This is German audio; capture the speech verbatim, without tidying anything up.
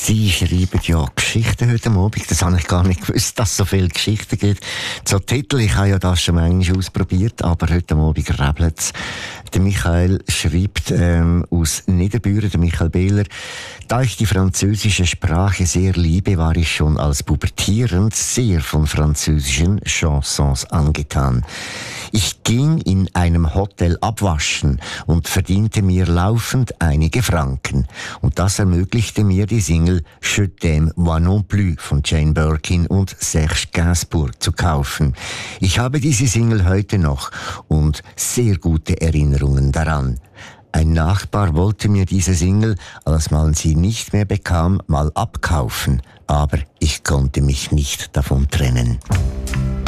Sie schreiben ja Geschichten heute Abend. Das habe ich gar nicht gewusst, dass es so viele Geschichten gibt. So Titel, ich habe ja das schon manchmal ausprobiert, aber heute Abend rebelt es. Der Michael schreibt ähm, aus Niederbüren, der Michael Behler: Da ich die französische Sprache sehr liebe, war ich schon als pubertierend sehr von französischen Chansons angetan. Ich ging in einem Hotel abwaschen und verdiente mir laufend einige Franken. Und das ermöglichte mir die Single Je t'aime moi non plus von Jane Birkin und Serge Gainsbourg zu kaufen. Ich habe diese Single heute noch und sehr gute Erinnerungen daran. Ein Nachbar wollte mir diese Single, als man sie nicht mehr bekam, mal abkaufen, aber ich konnte mich nicht davon trennen.